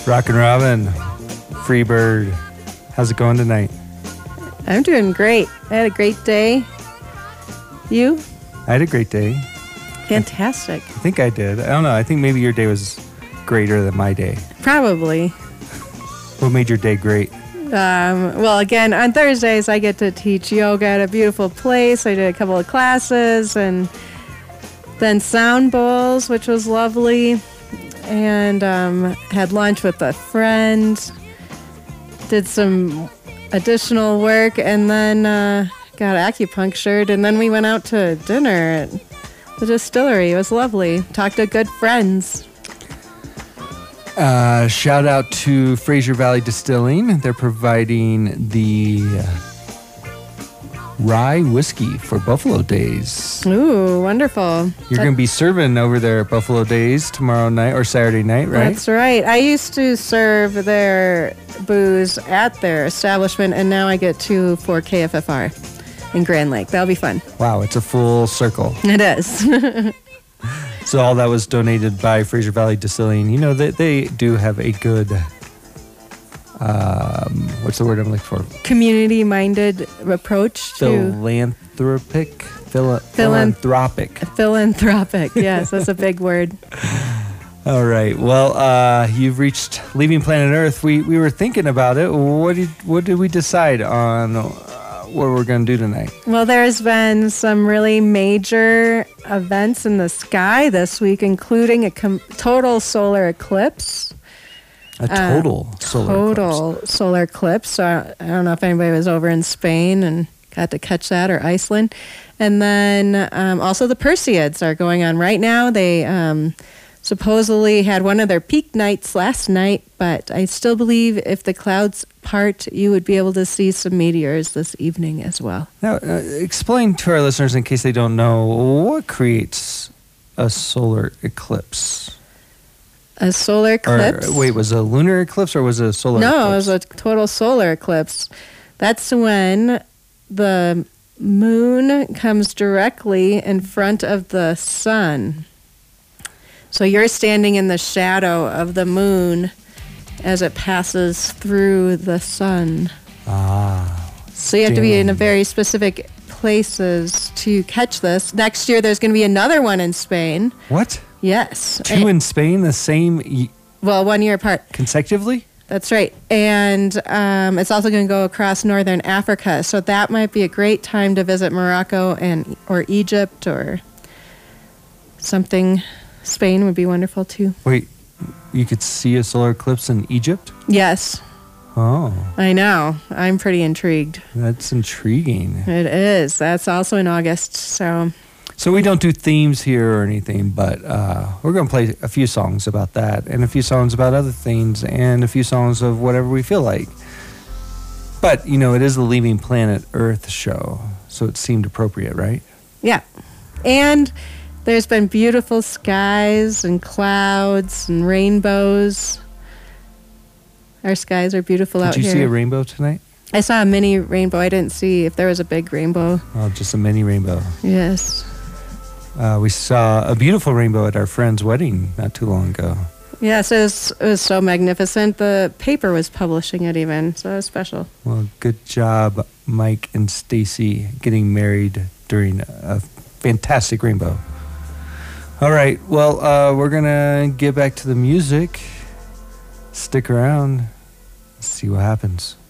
Rockin' Robin, Freebird. How's it going tonight? I'm doing great. I had a great day. You? I had a great day. Fantastic. I think I did. I don't know. I think maybe your day was greater than my day. Probably. What made your day great? Well, again, on Thursdays, I get to teach yoga at a beautiful place. I did a couple of classes and then sound bowls, which was lovely. And had lunch with a friend. Did some additional work and then got acupunctured. And then we went out to dinner at the distillery. It was lovely. Talked to good friends. Shout out to Fraser Valley Distilling. They're providing the rye whiskey for Buffalo Days. Ooh, wonderful. You're going to be serving over there at Buffalo Days tomorrow night or Saturday night, right? That's right. I used to serve their booze at their establishment, and now I get to for KFFR in Grand Lake. That'll be fun. Wow, it's a full circle. It is. So all that was donated by Fraser Valley Distilling. You know, they do have a good, what's the word I'm looking for? Community-minded approach to... Philanthropic? Philanthropic, yes, that's a big word. All right. Well, you've reached Leaving Planet Earth. We were thinking about it. What did we decide on what we're going to do tonight? Well, there's been some really major events in the sky this week, including a total solar eclipse. A total solar eclipse. So I don't know if anybody was over in Spain and got to catch that, or Iceland. And then also the Perseids are going on right now. They supposedly had one of their peak nights last night, but I still believe if the clouds part, you would be able to see some meteors this evening as well. Now, explain to our listeners, in case they don't know, what creates a solar eclipse? A solar eclipse? Or, wait, was it a lunar eclipse or was it a solar eclipse? No, it was a total solar eclipse. That's when the moon comes directly in front of the sun. So you're standing in the shadow of the moon as it passes through the sun. So you have to be in a very specific places to catch this. Next year there's going to be another one in Spain. What? Yes. Two in Spain the same... Well, 1 year apart. Consecutively? That's right. And it's also going to go across northern Africa. So that might be a great time to visit Morocco or Egypt or something. Spain would be wonderful too. Wait, you could see a solar eclipse in Egypt? Yes. Oh. I know. I'm pretty intrigued. That's intriguing. It is. That's also in August. So we don't do themes here or anything, but we're going to play a few songs about that and a few songs about other things and a few songs of whatever we feel like. But, you know, it is the Leaving Planet Earth show, so it seemed appropriate, right? Yeah. And there's been beautiful skies and clouds and rainbows. Our skies are beautiful out here. Did you see a rainbow tonight? I saw a mini rainbow. I didn't see if there was a big rainbow. Oh, just a mini rainbow. Yes. We saw a beautiful rainbow at our friend's wedding not too long ago. Yes, it was so magnificent. The paper was publishing it even, so it was special. Well, good job, Mike and Stacy, getting married during a fantastic rainbow. All right, well, we're going to get back to the music. Stick around. See what happens.